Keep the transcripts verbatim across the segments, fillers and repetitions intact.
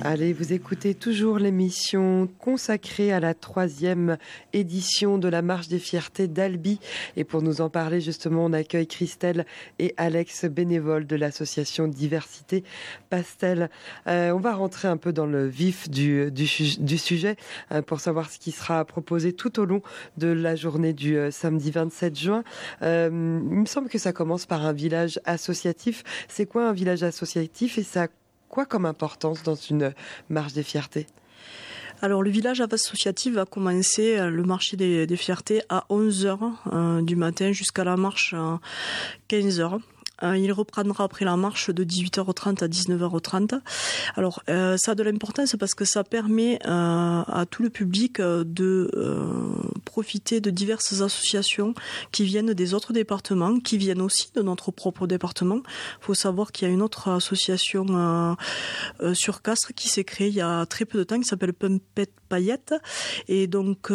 Allez, vous écoutez toujours l'émission consacrée à la troisième édition de la Marche des Fiertés d'Albi. Et pour nous en parler, justement, on accueille Christelle et Alex, bénévoles de l'association Diversité Pastel. Euh, on va rentrer un peu dans le vif du, du, du sujet euh, pour savoir ce qui sera proposé tout au long de la journée du euh, samedi vingt-sept juin. Euh, il me semble que ça commence par un village associatif. C'est quoi un village associatif et ça a quoi comme importance dans une marche des fiertés ? Alors le village associatif va commencer le marché des, des fiertés à onze heures euh, du matin jusqu'à la marche à quinze heures. Euh, il reprendra après la marche de dix-huit heures trente à dix-neuf heures trente. Alors euh, ça a de l'importance parce que ça permet euh, à tout le public de euh, profiter de diverses associations qui viennent des autres départements, qui viennent aussi de notre propre département. Il faut savoir qu'il y a une autre association euh, euh, sur Castres qui s'est créée il y a très peu de temps, qui s'appelle Pumpette Paillette, et donc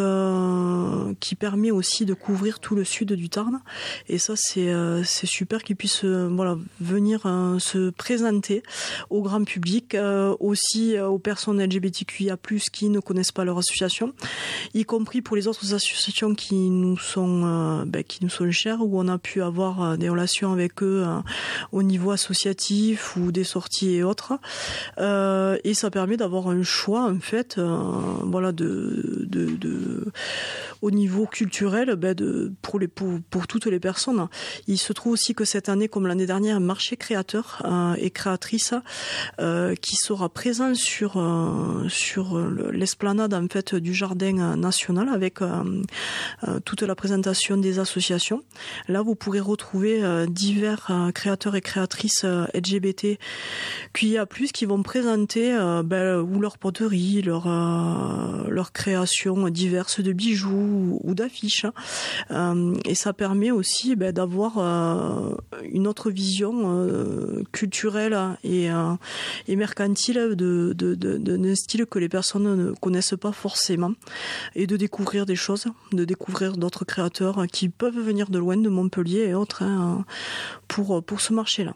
euh, qui permet aussi de couvrir tout le sud du Tarn. Et ça c'est euh, c'est super qu'ils puissent euh, voilà venir euh, se présenter au grand public, euh, aussi euh, aux personnes L G B T Q I A plus, qui ne connaissent pas leur association, y compris pour les autres associations qui nous sont euh, ben, qui nous sont chères, où on a pu avoir euh, des relations avec eux euh, au niveau associatif ou des sorties et autres. Euh, et ça permet d'avoir un choix en fait. Euh, voilà de, de, de au niveau culturel ben de pour les pour, pour toutes les personnes. Il se trouve aussi que cette année, comme l'année dernière, un marché créateur euh, et créatrice euh, qui sera présent sur euh, sur l'esplanade en fait du jardin national avec euh, euh, toute la présentation des associations. Là, vous pourrez retrouver euh, divers euh, créateurs et créatrices euh, L G B T Q I A plus, qui vont présenter euh, ben, ou leur poterie, leur euh, leurs créations diverses de bijoux ou d'affiches. Euh, et ça permet aussi ben, d'avoir euh, une autre vision euh, culturelle et, euh, et mercantile de, de, de, de, d'un style que les personnes ne connaissent pas forcément, et de découvrir des choses, de découvrir d'autres créateurs qui peuvent venir de loin, de Montpellier et autres, hein, pour, pour ce marché-là.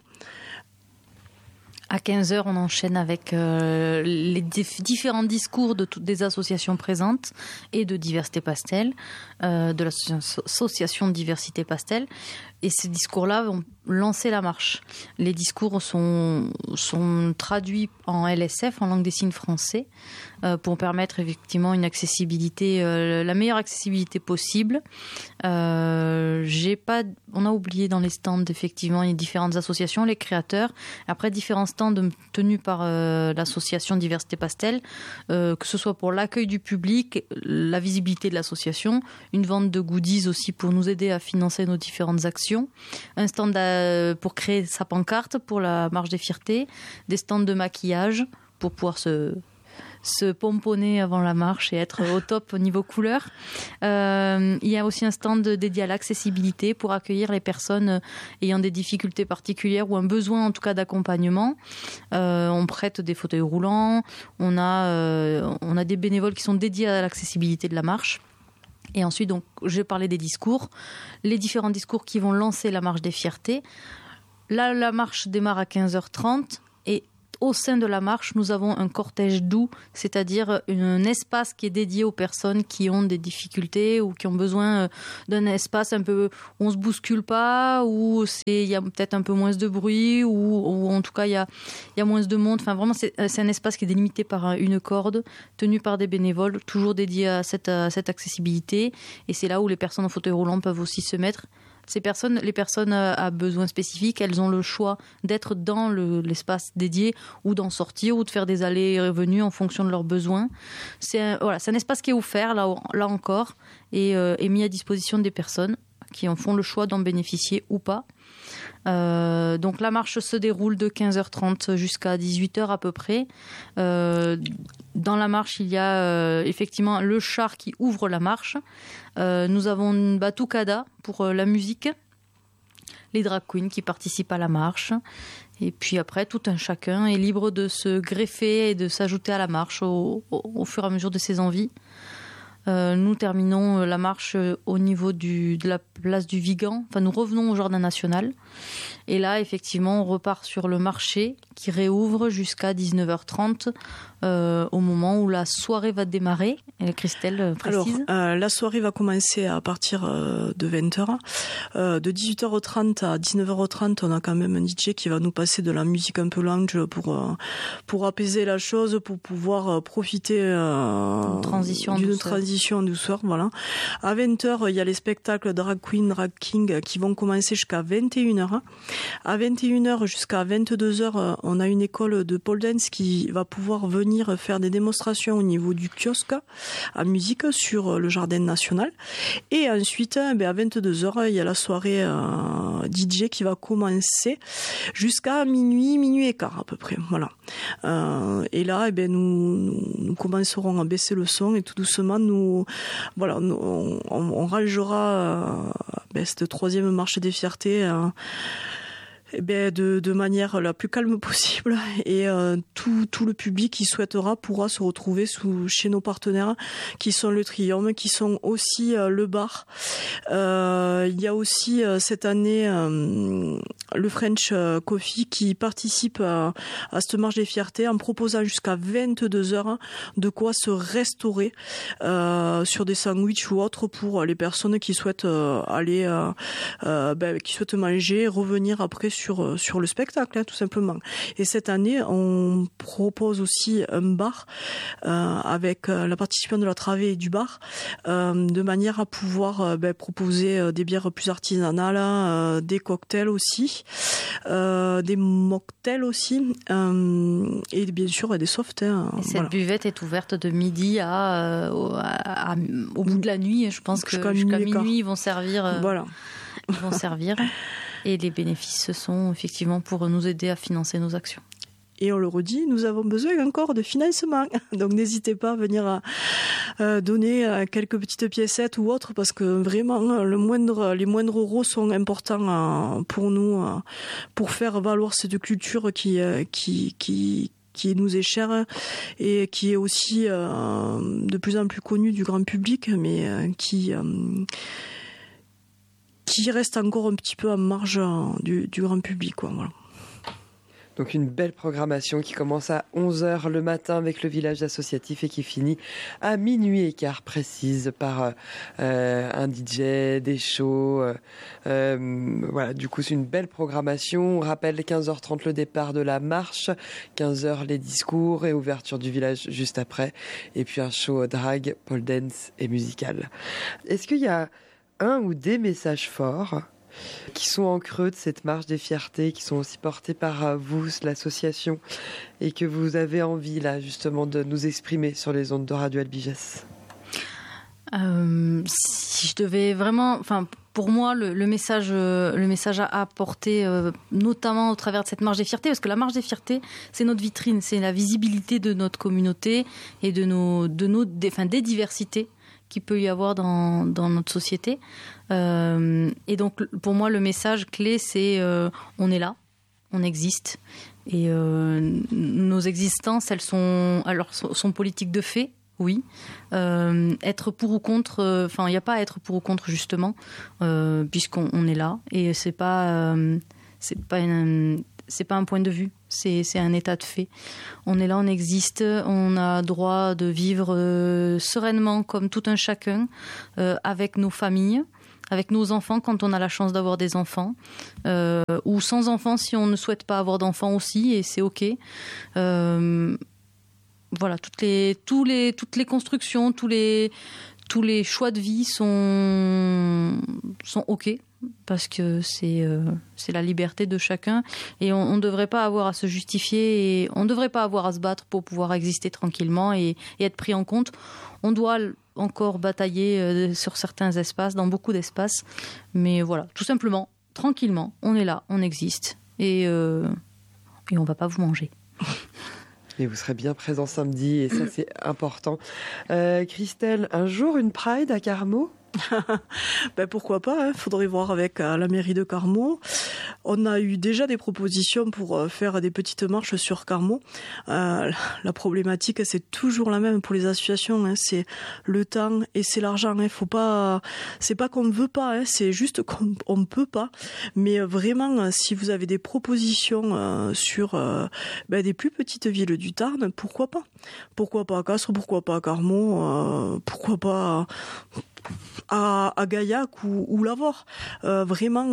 À quinze heures, on enchaîne avec euh, les dif- différents discours de toutes les associations présentes et de Diversité Pastel, euh, de l'association Diversité Pastel. Et ces discours-là vont lancer la marche. Les discours sont, sont traduits en L S F, en langue des signes français, euh, pour permettre effectivement une accessibilité, euh, la meilleure accessibilité possible. Euh, j'ai pas, on a oublié dans les stands, effectivement, il y a différentes associations, les créateurs. Après, différents stands tenus par euh, l'association Diversité Pastel, euh, que ce soit pour l'accueil du public, la visibilité de l'association, une vente de goodies aussi pour nous aider à financer nos différentes actions. Un stand pour créer sa pancarte pour la marche des fiertés, des stands de maquillage pour pouvoir se, se pomponner avant la marche et être au top au niveau couleur. Euh, il y a aussi un stand dédié à l'accessibilité pour accueillir les personnes ayant des difficultés particulières ou un besoin en tout cas d'accompagnement. Euh, on prête des fauteuils roulants, on a, euh, on a des bénévoles qui sont dédiés à l'accessibilité de la marche. Et ensuite, donc, je parlais des discours, les différents discours qui vont lancer la marche des fiertés. Là, la marche démarre à quinze heures trente et au sein de la marche, nous avons un cortège doux, c'est-à-dire un espace qui est dédié aux personnes qui ont des difficultés ou qui ont besoin d'un espace un peu où on se bouscule pas, où c'est, il y a peut-être un peu moins de bruit, ou, ou en tout cas il y a, il y a moins de monde. Enfin, vraiment, c'est, c'est un espace qui est délimité par une corde, tenu par des bénévoles, toujours dédié à cette, à cette accessibilité. Et c'est là où les personnes en fauteuil roulant peuvent aussi se mettre. Ces personnes, les personnes à besoins spécifiques, elles ont le choix d'être dans le, l'espace dédié ou d'en sortir ou de faire des allées et revenues en fonction de leurs besoins. C'est un, voilà, c'est un espace qui est offert là, là encore et euh, est mis à disposition des personnes qui en font le choix d'en bénéficier ou pas. Euh, donc la marche se déroule de quinze heures trente jusqu'à dix-huit heures à peu près. Euh, dans la marche, il y a euh, effectivement le char qui ouvre la marche. Euh, nous avons une batucada pour euh, la musique, les drag queens qui participent à la marche. Et puis après, tout un chacun est libre de se greffer et de s'ajouter à la marche au, au, au fur et à mesure de ses envies. Euh, nous terminons la marche au niveau du, de la place du Vigan. Enfin, nous revenons au Jardin National. Et là, effectivement, on repart sur le marché qui réouvre jusqu'à dix-neuf heures trente euh, au moment où la soirée va démarrer. Et Christelle précise. Alors, euh, la soirée va commencer à partir euh, de vingt heures. Euh, de dix-huit heures trente à dix-neuf heures trente, on a quand même un D J qui va nous passer de la musique un peu lounge pour, euh, pour apaiser la chose, pour pouvoir euh, profiter euh, transition d'une douceur. transition en douceur. Voilà. À vingt heures, il y a les spectacles Drag Queen, Drag King qui vont commencer jusqu'à vingt et une heures. À vingt et une heures jusqu'à vingt-deux heures, on a une école de pole dance qui va pouvoir venir faire des démonstrations au niveau du kiosque à musique sur le Jardin National. Et ensuite, ben, à vingt-deux heures, il y a la soirée euh, D J qui va commencer jusqu'à minuit, minuit et quart à peu près. Voilà. Euh, et là, eh ben, nous, nous, nous commencerons à baisser le son et tout doucement, nous, voilà, nous, on, on rangera euh, ben, cette troisième marche des fiertés euh, eh ben de, de manière la plus calme possible et euh, tout, tout le public qui souhaitera pourra se retrouver sous, chez nos partenaires qui sont le Trium, qui sont aussi euh, le bar. Euh, il y a aussi euh, cette année euh, le French Coffee qui participe à, à cette marche des fiertés en proposant jusqu'à vingt-deux heures de quoi se restaurer euh, sur des sandwichs ou autres pour les personnes qui souhaitent euh, aller euh, euh, ben, qui souhaitent manger, revenir après sur sur le spectacle, hein, tout simplement. Et cette année, on propose aussi un bar euh, avec la participation de la travée et du bar, euh, de manière à pouvoir euh, ben, proposer euh, des bières plus artisanales, euh, des cocktails aussi, euh, des mocktails aussi, euh, et bien sûr des softs. Hein, et cette voilà. buvette est ouverte de midi à, euh, à, à au bout de la nuit. Je pense que jusqu'à, jusqu'à minuit, minuit, ils vont servir. Euh, voilà. Ils vont servir. Et les bénéfices sont effectivement pour nous aider à financer nos actions. Et on le redit, nous avons besoin encore de financement. Donc n'hésitez pas à venir à, à donner quelques petites piécettes ou autres, parce que vraiment le moindre, les moindres euros sont importants pour nous, pour faire valoir cette culture qui, qui, qui, qui nous est chère et qui est aussi de plus en plus connue du grand public, mais qui... qui reste encore un petit peu en marge du, du grand public, quoi, voilà. Donc une belle programmation qui commence à onze heures le matin avec le village associatif et qui finit à minuit et quart précise par euh, un D J, des shows. Euh, euh, voilà, du coup c'est une belle programmation. On rappelle quinze heures trente le départ de la marche, quinze heures les discours et ouverture du village juste après. Et puis un show drag, pole dance et musical. Est-ce qu'il y a un ou des messages forts qui sont en creux de cette marche des fiertés, qui sont aussi portés par vous, l'association, et que vous avez envie là justement de nous exprimer sur les ondes de Radio Albiges? euh, Si je devais vraiment, enfin pour moi le, le message, le message à apporter, euh, notamment au travers de cette marche des fiertés, parce que la marche des fiertés, c'est notre vitrine, c'est la visibilité de notre communauté et de nos, de nos, des, enfin, des diversités qu'il peut y avoir dans, dans notre société. Euh, et donc, pour moi, le message clé, c'est euh, on est là, on existe. Et euh, nos existences, elles sont, alors, sont politiques de fait, oui. Euh, être pour ou contre, enfin, il n'y a pas à être pour ou contre, justement, euh, puisqu'on on est là. Et c'est pas, euh, c'est pas une... c'est pas un point de vue, c'est, c'est un état de fait. On est là, on existe, on a droit de vivre euh, sereinement comme tout un chacun, euh, avec nos familles, avec nos enfants quand on a la chance d'avoir des enfants, euh, ou sans enfants si on ne souhaite pas avoir d'enfants aussi, et c'est ok. Euh, voilà, toutes les, tous les, toutes les constructions, tous les, tous les choix de vie sont, sont ok. Parce que c'est, euh, c'est la liberté de chacun et on ne devrait pas avoir à se justifier et on ne devrait pas avoir à se battre pour pouvoir exister tranquillement et, et être pris en compte. On doit encore batailler euh, sur certains espaces, dans beaucoup d'espaces, mais voilà, tout simplement, tranquillement, on est là, on existe et, euh, et on ne va pas vous manger. Et vous serez bien présent samedi et ça c'est important. Euh, Christelle, un jour une Pride à Carmaux ? Ben pourquoi pas, il hein. faudrait voir avec euh, la mairie de Carmaux. On a eu déjà des propositions pour euh, faire des petites marches sur Carmaux. Euh, la problématique, c'est toujours la même pour les associations, hein. C'est le temps et c'est l'argent. Hein. Faut pas, c'est pas qu'on ne veut pas, hein. C'est juste qu'on ne peut pas. Mais euh, vraiment, si vous avez des propositions euh, sur euh, ben, des plus petites villes du Tarn, pourquoi pas? Pourquoi pas à Castres, pourquoi pas à Carmaux, euh, pourquoi pas à, à Gaillac ou, ou Lavore. Euh, vraiment,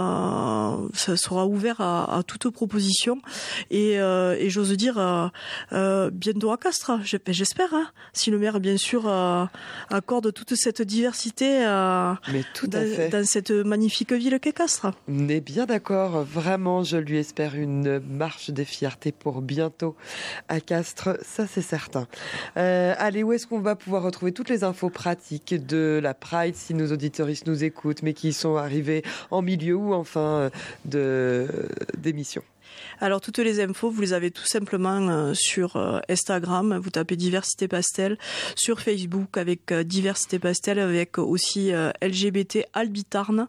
euh, ça sera ouvert à, à toute proposition. Et, euh, et j'ose dire, euh, euh, bientôt à Castres, j'espère, hein, si le maire, bien sûr, euh, accorde toute cette diversité euh, Mais tout à dans, fait. dans cette magnifique ville qu'est Castres. On est bien d'accord. Vraiment, je lui espère une marche des fiertés pour bientôt à Castres. Ça, c'est certain. Euh, allez, où est-ce qu'on va pouvoir retrouver toutes les infos pratiques de la Pride, si nos auditeuristes nous écoutent, mais qui sont arrivés en milieu ou en fin de, d'émission? Alors toutes les infos, vous les avez tout simplement euh, sur euh, Instagram, vous tapez Diversité Pastel, sur Facebook avec euh, Diversité Pastel, avec aussi euh, L G B T Albitarn,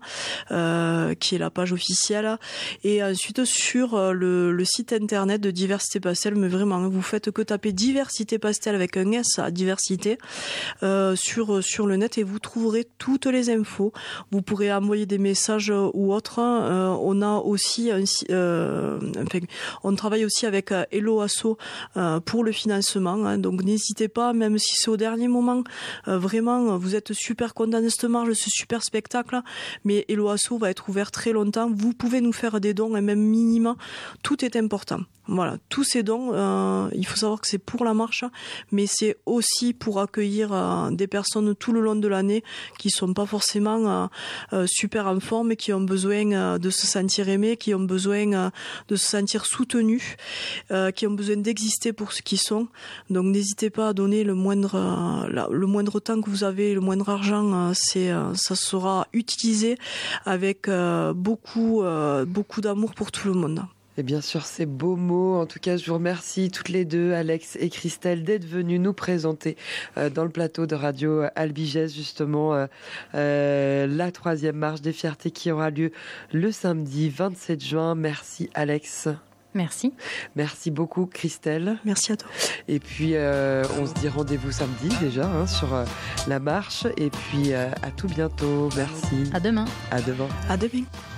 euh, qui est la page officielle, et ensuite sur euh, le, le site internet de Diversité Pastel, mais vraiment, vous faites que taper Diversité Pastel avec un S à Diversité euh, sur, sur le net et vous trouverez toutes les infos. Vous pourrez envoyer des messages ou autres. Euh, on a aussi un euh, Enfin, on travaille aussi avec euh, Hello Asso euh, pour le financement, hein, donc n'hésitez pas, même si c'est au dernier moment, euh, vraiment vous êtes super content de cette marche, de ce super spectacle, mais Hello Asso va être ouvert très longtemps, vous pouvez nous faire des dons, et même minima, tout est important. Voilà, tous ces dons, euh, il faut savoir que c'est pour la marche, mais c'est aussi pour accueillir euh, des personnes tout le long de l'année qui sont pas forcément euh, euh, super en forme, qui ont besoin euh, de se sentir aimés, qui ont besoin euh, de se sentir soutenus, euh, qui ont besoin d'exister pour ce qu'ils sont. Donc n'hésitez pas à donner le moindre, euh, la, le moindre temps que vous avez, le moindre argent, euh, c'est, euh, ça sera utilisé avec euh, beaucoup, euh, beaucoup d'amour pour tout le monde. Et bien sûr, ces beaux mots. En tout cas, je vous remercie toutes les deux, Alex et Christelle, d'être venues nous présenter euh, dans le plateau de Radio Albigès, justement, euh, euh, la troisième marche des fiertés qui aura lieu le samedi vingt-sept juin. Merci, Alex. Merci. Merci beaucoup, Christelle. Merci à toi. Et puis, euh, on se dit rendez-vous samedi déjà hein, sur euh, la marche. Et puis, euh, à tout bientôt. Merci. À demain. À demain. À demain.